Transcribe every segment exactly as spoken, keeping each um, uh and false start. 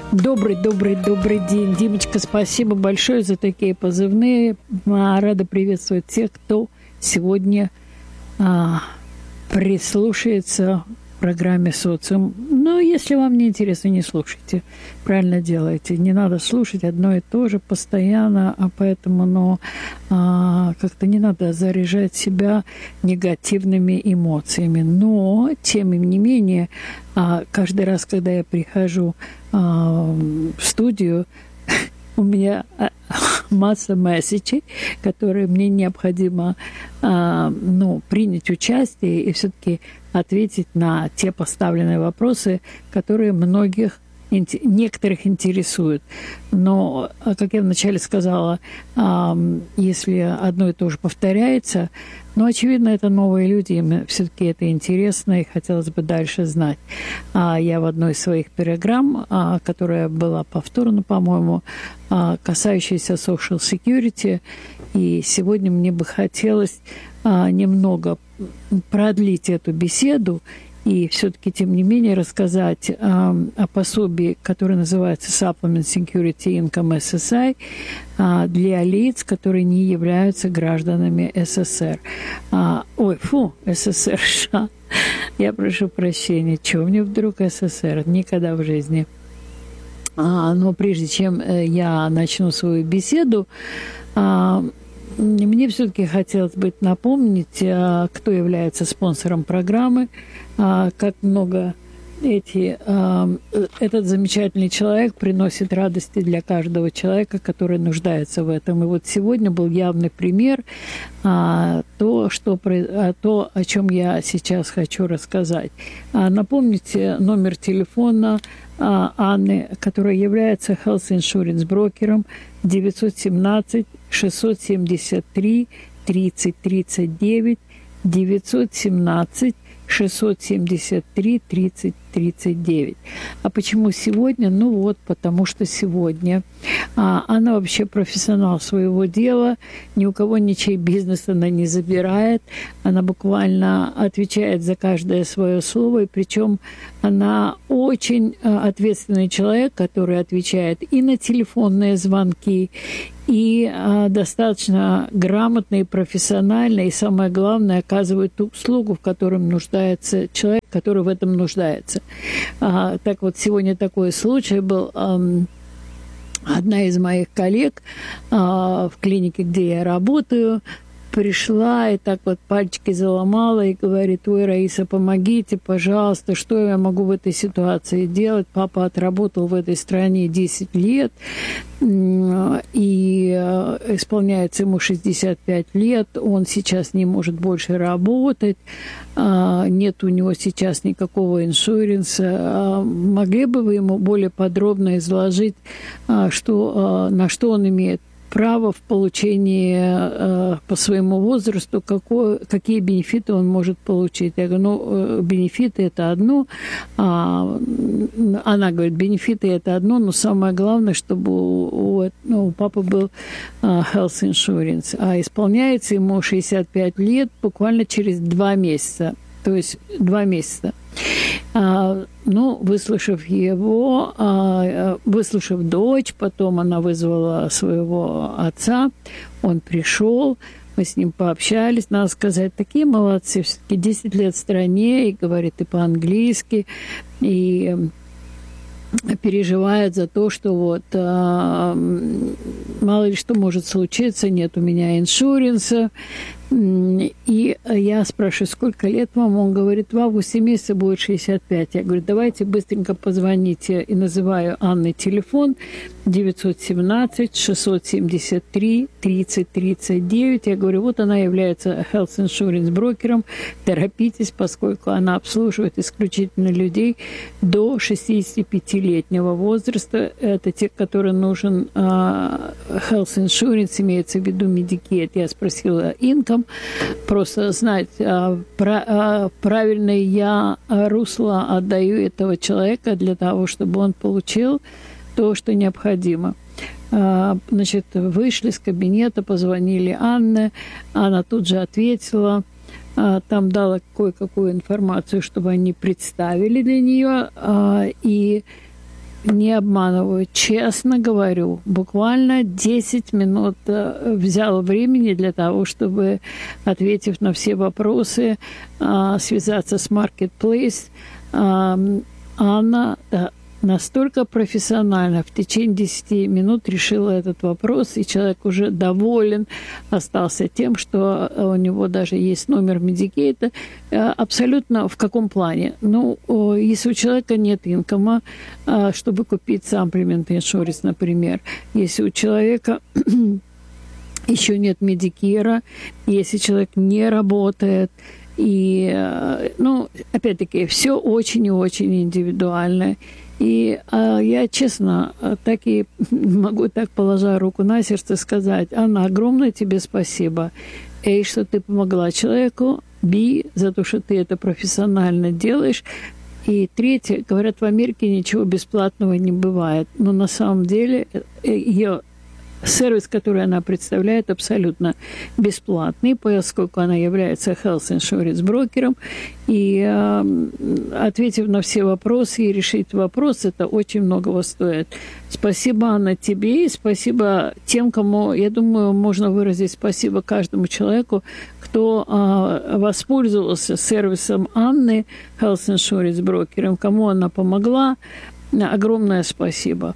Добрый, добрый, добрый день. Димочка, спасибо большое за такие позывные. Рада приветствовать тех, кто сегодня а, прислушается к программе «Социум». Но если вам не интересно, не слушайте. Правильно делаете. Не надо слушать одно и то же постоянно, а поэтому но, а, как-то не надо заряжать себя негативными эмоциями. Но, тем не менее, а, каждый раз, когда я прихожу а, в студию, у меня масса месседжей, которые мне необходимо а, ну, принять участие и все-таки ответить на те поставленные вопросы, которые многих, некоторых интересуют. Но, как я вначале сказала, а, если одно и то же повторяется, но, очевидно, это новые люди, им все-таки это интересно, и хотелось бы дальше знать. А я в одной из своих программ, а, которая была повторна, по-моему, а, касающаяся social security, и сегодня мне бы хотелось а, немного продлить эту беседу и все-таки, тем не менее, рассказать а, о пособии, которое называется Supplement Security Income эс эс ай а, для лиц, которые не являются гражданами эс эс эр. А, ой, фу, эс эс эр США. Я прошу прощения. Чего мне вдруг эс эс эр? Никогда в жизни. А, но прежде чем я начну свою беседу, а, мне все-таки хотелось бы напомнить, кто является спонсором программы, как много эти, этот замечательный человек приносит радости для каждого человека, который нуждается в этом. И вот сегодня был явный пример то, что, то, о чем я сейчас хочу рассказать. Напомните номер телефона Анны, которая является health insurance брокером, девятьсот семнадцать шестьсот семьдесят три тридцать тридцать девять, девятьсот семнадцать шестьсот семьдесят три тридцать тридцать девять. А почему сегодня? Ну вот, потому что сегодня а, она вообще профессионал своего дела, ни у кого ничей бизнес она не забирает, она буквально отвечает за каждое свое слово, и причем она очень а, ответственный человек, который отвечает и на телефонные звонки, и а, достаточно грамотно и профессионально, и самое главное, оказывает ту услугу, в котором нуждается человек, который в этом нуждается. А, так вот, сегодня такой случай был. А, одна из моих коллег а, в клинике, где я работаю, пришла и так вот пальчики заломала и говорит: ой, Раиса, помогите, пожалуйста, что я могу в этой ситуации делать? Папа отработал в этой стране десять лет, и исполняется ему шестьдесят пять лет, он сейчас не может больше работать, нет у него сейчас никакого иншуренса. Могли бы вы ему более подробно изложить, что, на что он имеет право в получении э, по своему возрасту, какой, какие бенефиты он может получить? Я говорю, ну, бенефиты – это одно. А, она говорит, бенефиты – это одно, но самое главное, чтобы у, у, ну, у папы был а, health insurance. А исполняется ему шестьдесят пять лет буквально через два месяца. То есть два месяца. А, ну, выслушав его, а, выслушав дочь, потом она вызвала своего отца, он пришел, мы с ним пообщались, надо сказать, такие молодцы, все-таки десять лет в стране, и говорит и по-английски, и переживает за то, что вот а, мало ли что может случиться, нет у меня иншуренса. И я спрашиваю, сколько лет вам? Он говорит, в августе месяце будет шестьдесят пять. Я говорю, давайте быстренько позвоните. И называю Анны телефон девятьсот семнадцать шестьсот семьдесят три тридцать тридцать девять. Я говорю, вот она является health insurance брокером. Торопитесь, поскольку она обслуживает исключительно людей до шестидесятипятилетнего возраста. Это те, которым нужен uh, health insurance, имеется в виду Medicaid. Я спросила income, просто знать, а, про, а, правильно я русло отдаю этого человека для того, чтобы он получил то, что необходимо. А, значит, вышли из кабинета, позвонили Анне, она тут же ответила, а, там дала кое-какую информацию, чтобы они представили для нее, а, и не обманываю, честно говорю, буквально десять минут взял времени для того, чтобы, ответив на все вопросы, связаться с Marketplace. Анна настолько профессионально в течение десяти минут решила этот вопрос, и человек уже доволен остался тем, что у него даже есть номер Медикейта. Абсолютно в каком плане? Ну, если у человека нет инкома, чтобы купить Supplement Insurance, например, если у человека еще нет Медикера, если человек не работает, и, ну, опять-таки, все очень и очень индивидуально. И а, я, честно, так и могу, так положа руку на сердце, сказать: Анна, огромное тебе спасибо. A, что ты помогла человеку. B, за то, что ты это профессионально делаешь. И третье, говорят, в Америке ничего бесплатного не бывает. Но на самом деле ее сервис, который она представляет, абсолютно бесплатный, поскольку она является health insurance брокером. И э, ответив на все вопросы и решить вопрос, это очень многого стоит. Спасибо, Анна, тебе, и спасибо тем, кому, я думаю, можно выразить спасибо каждому человеку, кто э, воспользовался сервисом Анны, health insurance брокером, кому она помогла. Огромное спасибо.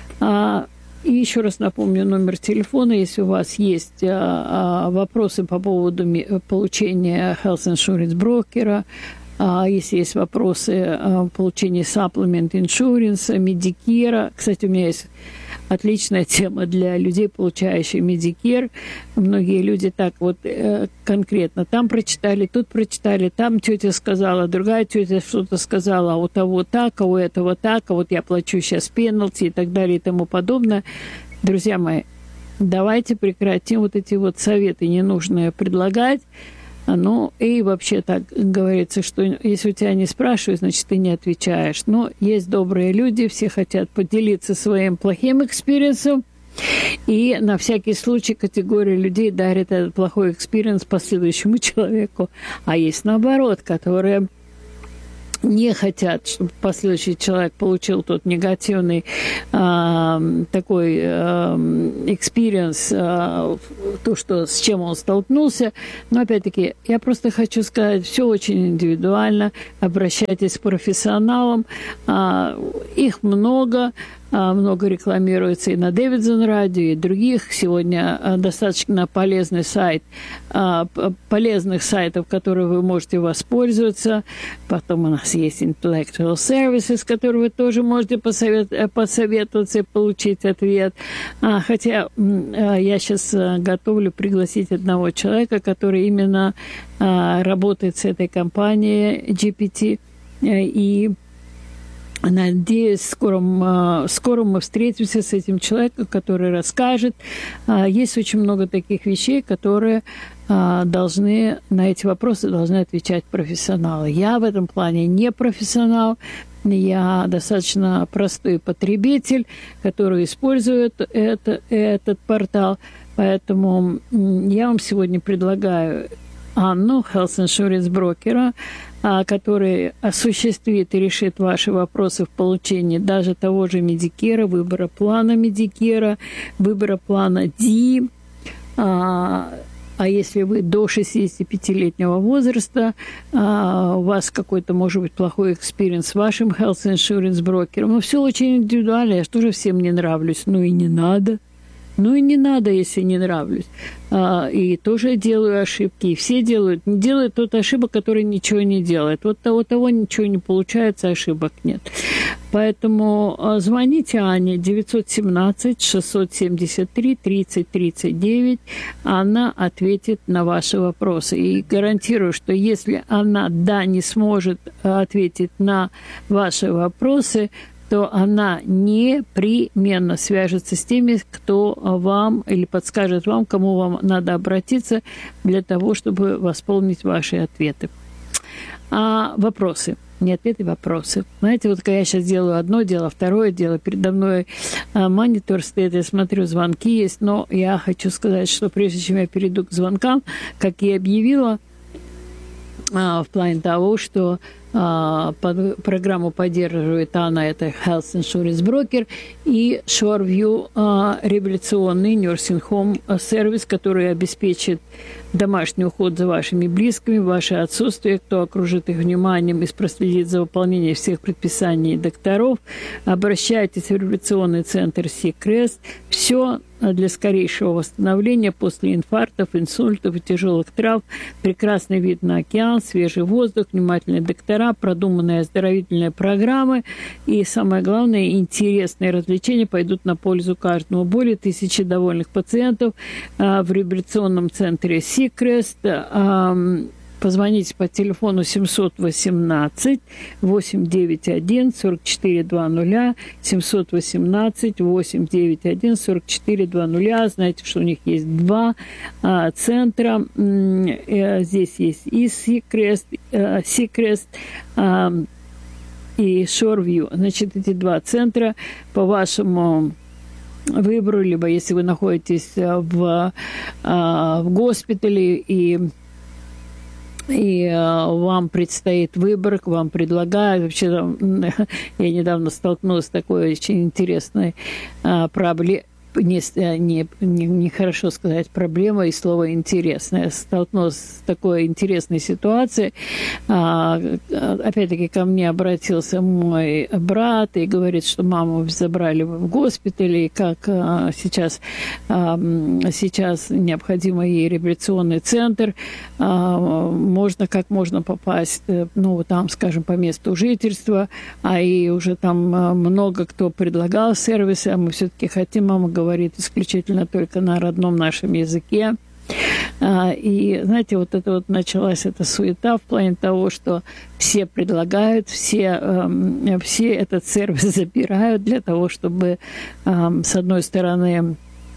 И еще раз напомню номер телефона, если у вас есть а, а, вопросы по поводу получения health insurance брокера, а, если есть вопросы о получении supplement insurance, Medicare. Кстати, у меня есть отличная тема для людей, получающих Medicare. Многие люди так вот э, конкретно там прочитали, тут прочитали, там тетя сказала, другая тетя что-то сказала, а у того так, а у этого так, а вот я плачу сейчас пеналти и так далее и тому подобное. Друзья мои, давайте прекратим вот эти вот советы ненужные предлагать. Ну, и вообще так говорится, что если у тебя не спрашивают, значит, ты не отвечаешь. Но есть добрые люди, все хотят поделиться своим плохим экспириенсом, и на всякий случай категория людей дарит этот плохой экспириенс последующему человеку. А есть наоборот, которые не хотят, чтобы последующий человек получил тот негативный э, такой экспириенс, э, э, то, что, с чем он столкнулся. Но, опять-таки, я просто хочу сказать, все очень индивидуально. Обращайтесь к профессионалам. Э, их много. Много рекламируется и на Дэвидсон радио, и других. Сегодня достаточно полезный сайт, полезных сайтов, которые вы можете воспользоваться. Потом у нас есть Intellectual Services, которые вы тоже можете посовет, посоветоваться и получить ответ. Хотя я сейчас готовлю пригласить одного человека, который именно работает с этой компанией джи пи ти, и надеюсь, скоро, скоро мы встретимся с этим человеком, который расскажет. Есть очень много таких вещей, которые должны, на эти вопросы должны отвечать профессионалы. Я в этом плане не профессионал, я достаточно простой потребитель, который использует это, этот портал. Поэтому я вам сегодня предлагаю Анну, health insurance брокера, который осуществит и решит ваши вопросы в получении даже того же Медикера, выбора плана Медикера, выбора плана Ди. А, а если вы до шестидесятипятилетнего возраста, а, у вас какой-то, может быть, плохой экспириенс с вашим health insurance брокером, ну, все очень индивидуально, я же тоже всем не нравлюсь, ну и не надо. Ну и не надо, если не нравлюсь. А, и тоже делаю ошибки. И все делают. Не делает тот ошибок, который ничего не делает. Вот того, того ничего не получается, ошибок нет. Поэтому а, звоните Ане девятьсот семнадцать шестьсот семьдесят три тридцать тридцать девять. Она ответит на ваши вопросы. И гарантирую, что если она, да, не сможет ответить на ваши вопросы, то она непременно свяжется с теми, кто вам или подскажет вам, кому вам надо обратиться для того, чтобы восполнить ваши ответы. А вопросы. Не ответы, вопросы. Знаете, вот когда я сейчас делаю одно дело, второе дело, передо мной монитор стоит, я смотрю, звонки есть, но я хочу сказать, что прежде чем я перейду к звонкам, как я объявила, в плане того, что а, под, программу поддерживает она, это Health Insurance Broker, и ShoreView, а, реабилитационный nursing home сервис, который обеспечит домашний уход за вашими близкими, ваше отсутствие, кто окружит их вниманием и проследит за выполнением всех предписаний докторов. Обращайтесь в реабилитационный центр Seacrest. Все для скорейшего восстановления после инфарктов, инсультов и тяжелых травм. Прекрасный вид на океан, свежий воздух, внимательные доктора, продуманные оздоровительные программы и, самое главное, интересные развлечения пойдут на пользу каждому. Более тысячи довольных пациентов а, в реабилитационном центре Seacrest. А, Позвоните по телефону семьсот восемнадцать восемьсот девяносто один сорок четыре двадцать, семьсот восемнадцать восемьсот девяносто один сорок четыре двадцать. Знаете, что у них есть два а, центра. Здесь есть и Seacrest, а, Seacrest а, и ShoreView. Значит, эти два центра по вашему выбору, либо если вы находитесь в, а, в госпитале и и э, вам предстоит выбор, вам предлагают. Вообще, я недавно столкнулась с такой очень интересной э, проблемой. Не, не, не, не хорошо сказать проблема и слово интересная. Столкнулась с такой интересной ситуацией. А, опять-таки ко мне обратился мой брат и говорит, что маму забрали в госпитале, и как а, сейчас, а, сейчас необходимо ей реабилитационный центр. А, можно, как можно попасть, ну, там, скажем, по месту жительства, а и уже там много кто предлагал сервисы, а мы все-таки хотим, мама говорит, говорит исключительно только на родном нашем языке. И, знаете, вот это вот началась эта суета в плане того, что все предлагают, все, все этот сервис забирают для того, чтобы, с одной стороны,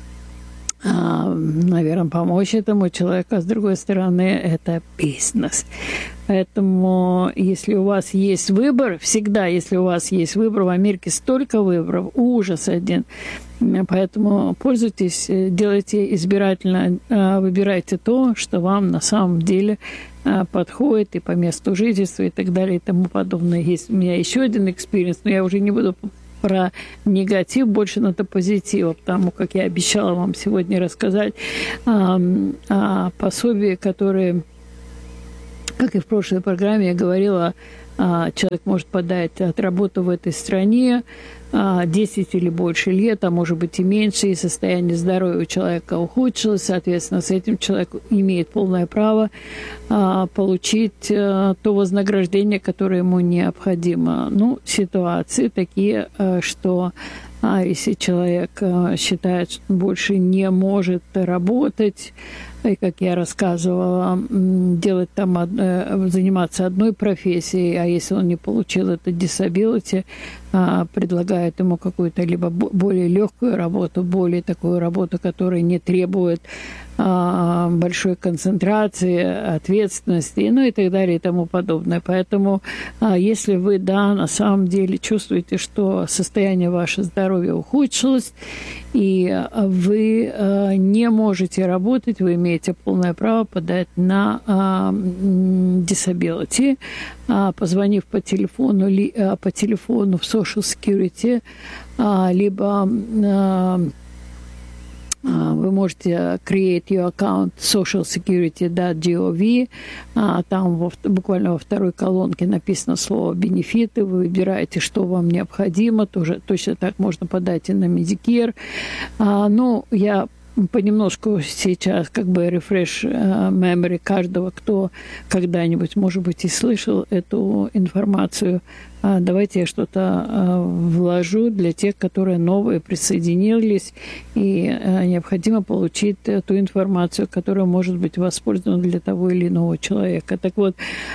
наверное, помочь этому человеку, а с другой стороны, это бизнес. Поэтому, если у вас есть выбор, всегда, если у вас есть выбор, в Америке столько выборов, ужас один. Поэтому пользуйтесь, делайте избирательно, выбирайте то, что вам на самом деле подходит и по месту жительства и так далее и тому подобное. Есть у меня еще один экспириенс, но я уже не буду про негатив, больше на то позитив, потому как я обещала вам сегодня рассказать о, о пособии, которые, как и в прошлой программе, я говорила, человек может подать от работы в этой стране десять или больше лет, а может быть и меньше, и состояние здоровья у человека ухудшилось, соответственно, с этим человек имеет полное право получить то вознаграждение, которое ему необходимо. Ну, ситуации такие, что а если человек считает, что он больше не может работать, и, как я рассказывала, делать там, заниматься одной профессией, а если он не получил это disability, предлагают ему какую-то либо более легкую работу, более такую работу, которая не требует большой концентрации, ответственности, ну и так далее и тому подобное. Поэтому, если вы, да, на самом деле чувствуете, что состояние вашего здоровья ухудшилось, и вы не можете работать, вы имеете полное право подать на disability, позвонив по телефону, по телефону в Social Security, либо вы можете create your account social security dot gov. Там во, буквально во второй колонке написано слово «бенефиты». Вы выбираете, что вам необходимо. Тоже, точно так можно подать и на Medicare. Ну, я понемножку сейчас как бы refresh memory каждого, кто когда-нибудь, может быть, и слышал эту информацию. Давайте я что-то вложу для тех, которые новые присоединились, и необходимо получить ту информацию, которая может быть воспользована для того или иного человека. Так вот,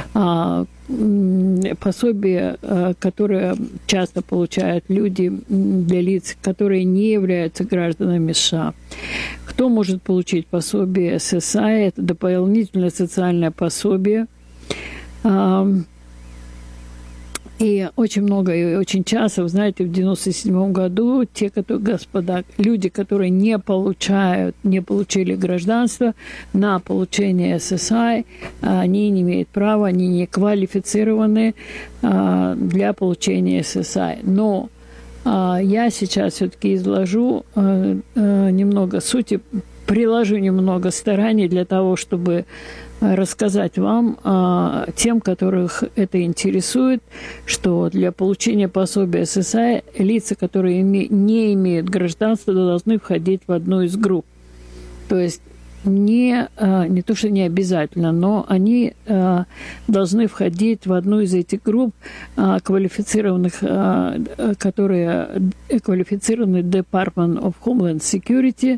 пособие, которое часто получают люди для лиц, которые не являются гражданами США. Кто может получить пособие эс эс ай? Это дополнительное социальное пособие. И очень много, и очень часто, вы знаете, в девяносто седьмом году те, которые, господа, люди, которые не получают, не получили гражданство на получение эс эс ай, они не имеют права, они не квалифицированы для получения эс эс ай. Но я сейчас все-таки изложу немного сути, приложу немного стараний для того, чтобы рассказать вам, тем, которых это интересует, что для получения пособия эс эс ай лица, которые не имеют гражданства, должны входить в одну из групп. То есть не, не то, что не обязательно, но они должны входить в одну из этих групп квалифицированных, которые квалифицированы Department of Homeland Security,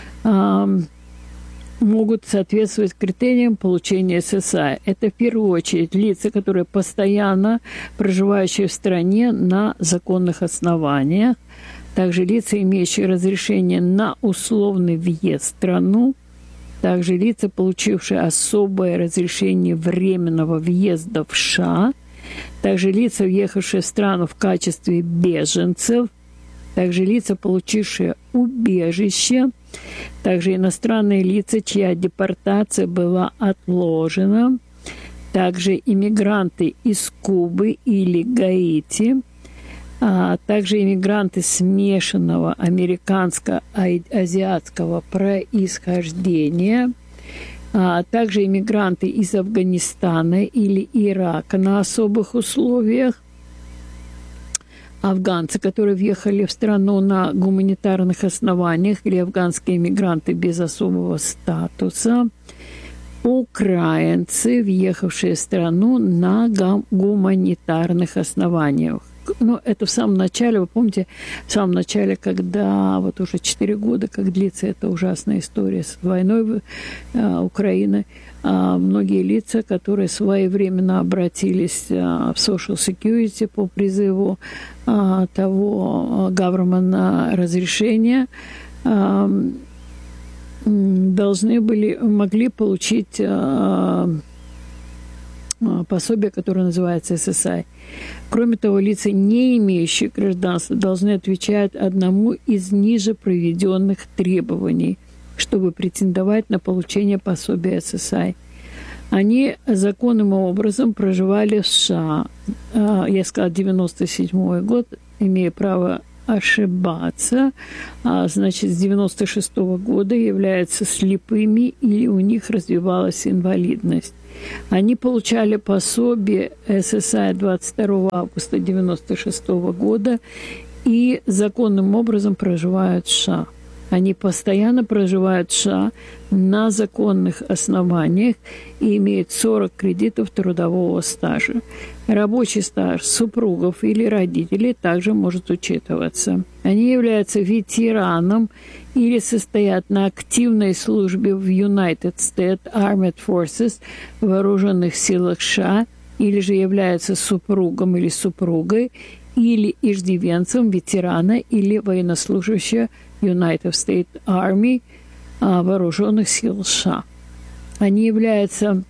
могут соответствовать критериям получения эс эс ай. Это в первую очередь лица, которые постоянно проживающие в стране на законных основаниях, также лица, имеющие разрешение на условный въезд в страну, также лица, получившие особое разрешение временного въезда в США, также лица, въехавшие в страну в качестве беженцев, также лица, получившие убежище, также иностранные лица, чья депортация была отложена, также иммигранты из Кубы или Гаити, а также иммигранты смешанного американско-азиатского происхождения, а также иммигранты из Афганистана или Ирака на особых условиях, афганцы, которые въехали в страну на гуманитарных основаниях, или афганские иммигранты без особого статуса, украинцы, въехавшие в страну на гуманитарных основаниях. Ну, это в самом начале, вы помните, в самом начале, когда вот уже четыре года, как длится эта ужасная история с войной э, Украины, э, многие лица, которые своевременно обратились э, в Social Security по призыву э, того government разрешения, э, должны были, могли получить э, пособие, которое называется эс эс ай. Кроме того, лица, не имеющие гражданства, должны отвечать одному из ниже приведенных требований, чтобы претендовать на получение пособия эс эс ай. Они законным образом проживали в США. Я сказала, девяносто седьмой год, имея право ошибаться, а, значит, с девяносто шестого года являются слепыми или у них развивалась инвалидность. Они получали пособие эс эс ай двадцать второго августа девяносто шестого года и законным образом проживают в США. Они постоянно проживают в США на законных основаниях и имеют сорок кредитов трудового стажа. Рабочий стаж супругов или родителей также может учитываться. Они являются ветераном или состоят на активной службе в United States Armed Forces, вооруженных силах США, или же являются супругом или супругой, или иждивенцем ветерана или военнослужащего United States Army, вооруженных сил США. Они являются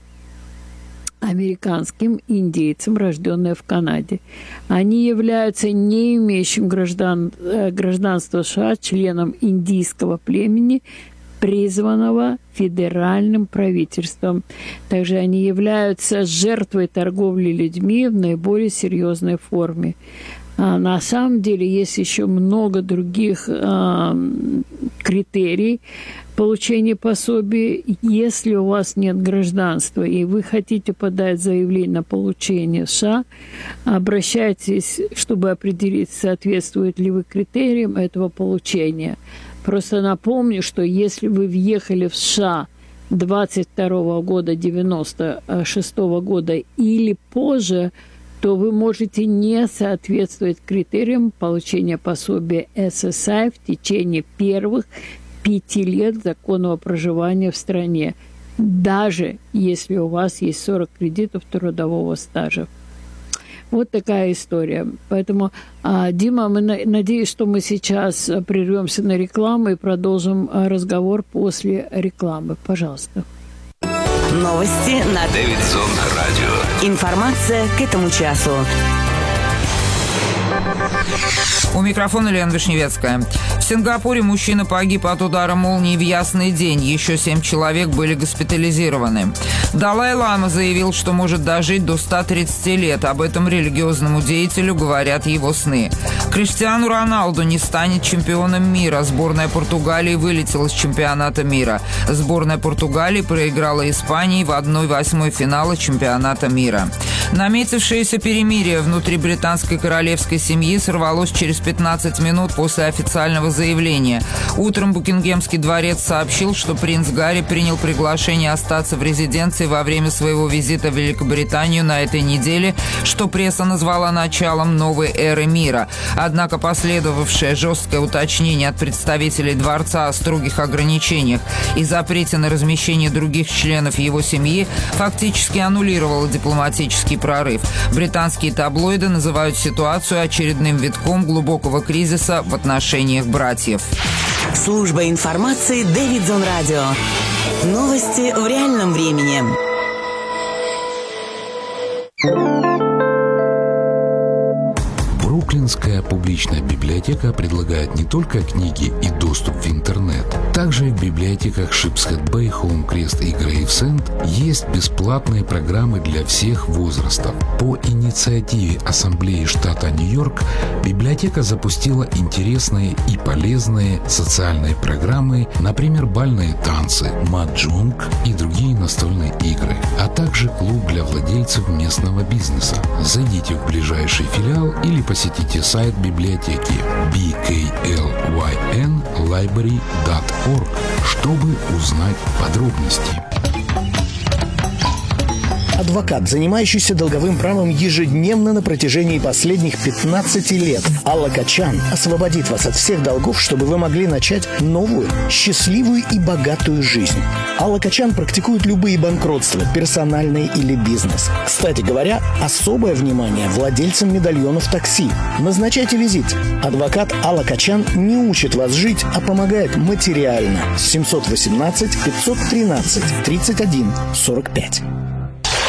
американским индейцем, рожденным в Канаде. Они являются не имеющим граждан, гражданства США членом индийского племени, призванного федеральным правительством. Также они являются жертвой торговли людьми в наиболее серьезной форме. А на самом деле есть еще много других э, критерий получения пособия. Если у вас нет гражданства и вы хотите подать заявление на получение в США, обращайтесь, чтобы определить, соответствует ли вы критериям этого получения. Просто напомню, что если вы въехали в США двадцать второго года, девяносто шестого года или позже, то вы можете не соответствовать критериям получения пособия эс эс ай в течение первых пяти лет законного проживания в стране, даже если у вас есть сорок кредитов трудового стажа. Вот такая история. Поэтому, Дима, мы надеюсь, что мы сейчас прервемся на рекламу и продолжим разговор после рекламы. Пожалуйста. Новости на Дэвидсон Радио. Информация к этому часу. У микрофона Лена Вишневецкая. В Сингапуре мужчина погиб от удара молнии в ясный день. Еще семь человек были госпитализированы. Далай-лама заявил, что может дожить до ста тридцати лет. Об этом религиозному деятелю говорят его сны. Криштиану Роналду не станет чемпионом мира. Сборная Португалии вылетела с чемпионата мира. Сборная Португалии проиграла Испании в одной восьмой финала чемпионата мира. Наметившееся перемирие внутри британской королевской семьи сорвалось через пятнадцать минут после официального заявления. Утром Букингемский дворец сообщил, что принц Гарри принял приглашение остаться в резиденции во время своего визита в Великобританию на этой неделе, что пресса назвала началом новой эры мира. Однако последовавшее жесткое уточнение от представителей дворца о строгих ограничениях и запрете на размещение других членов его семьи фактически аннулировало дипломатический прорыв. Британские таблоиды называют ситуацию очередным витком глубокого кризиса в отношениях братьев. Служба информации Дэвидсон Радио. Новости в реальном времени. Бруклинская публичная библиотека предлагает не только книги и доступ в интернет. Также в библиотеках Шипсхед-Бэй, Хоумкрест и Грейвсенд есть бесплатные программы для всех возрастов. По инициативе Ассамблеи штата Нью-Йорк библиотека запустила интересные и полезные социальные программы, например, бальные танцы, маджонг и другие настольные игры, а также клуб для владельцев местного бизнеса. Зайдите в ближайший филиал или посетите сайт библиотеки би кей эл уай эн лайбрери точка орг, чтобы узнать подробности. Адвокат, занимающийся долговым правом ежедневно на протяжении последних пятнадцати лет, Алла Качан освободит вас от всех долгов, чтобы вы могли начать новую, счастливую и богатую жизнь. Алла Качан практикует любые банкротства, персональные или бизнес. Кстати говоря, особое внимание владельцам медальонов такси. Назначайте визит. Адвокат Алла Качан не учит вас жить, а помогает материально. семьсот восемнадцать пятьсот тринадцать тридцать один сорок пять.